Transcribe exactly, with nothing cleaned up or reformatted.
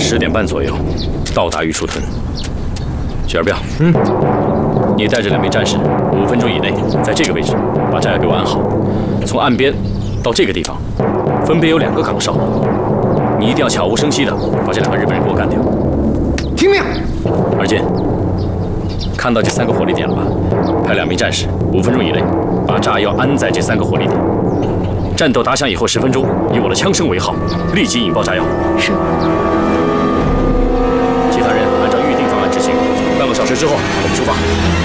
十点半左右到达玉树屯。雪儿彪，嗯，你带着两名战士，五分钟以内在这个位置把炸药给我安好。从岸边到这个地方，分别有两个岗哨，你一定要悄无声息的把这两个日本人给我干掉。 听命。 二健，看到这三个火力点了吧？派两名战士，五分钟以内把炸药安在这三个火力点。战斗打响以后十分钟，以我的枪声为号，立即引爆炸药。 是。 其他人按照预定方案执行。半个小时之后，我们出发。